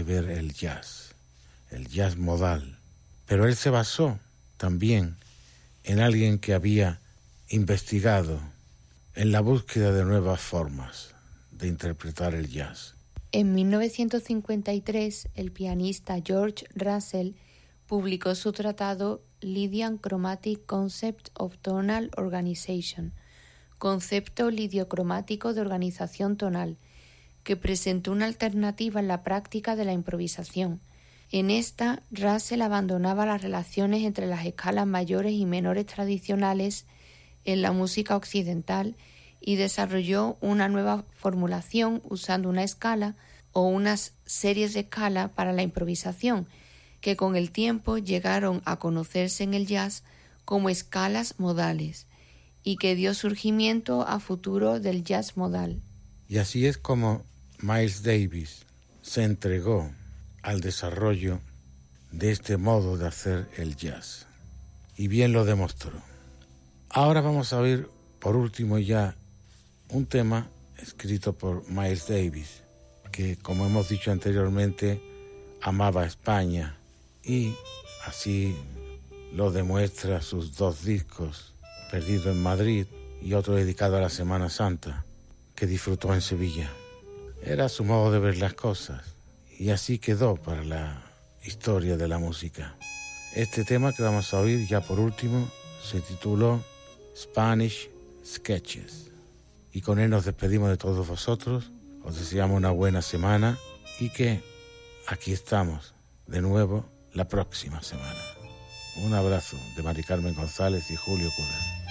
ver el jazz modal. Pero él se basó también en alguien que había investigado en la búsqueda de nuevas formas de interpretar el jazz. En 1953, el pianista George Russell publicó su tratado Lydian Chromatic Concept of Tonal Organization, concepto lidiocromático de organización tonal, que presentó una alternativa en la práctica de la improvisación. En esta, Russell abandonaba las relaciones entre las escalas mayores y menores tradicionales en la música occidental y desarrolló una nueva formulación usando una escala o unas series de escalas para la improvisación, que con el tiempo llegaron a conocerse en el jazz como escalas modales y que dio surgimiento a futuro del jazz modal. Y así es como Miles Davis se entregó al desarrollo de este modo de hacer el jazz. Y bien lo demostró. Ahora vamos a oír, por último ya, un tema escrito por Miles Davis, que, como hemos dicho anteriormente, amaba España y así lo demuestra sus 2 discos, Perdido en Madrid y otro dedicado a la Semana Santa, que disfrutó en Sevilla. Era su modo de ver las cosas y así quedó para la historia de la música. Este tema que vamos a oír ya por último se tituló Spanish Sketches y con él nos despedimos de todos vosotros. Os deseamos una buena semana y que aquí estamos de nuevo la próxima semana. Un abrazo de Mari Carmen González y Julio Cudar.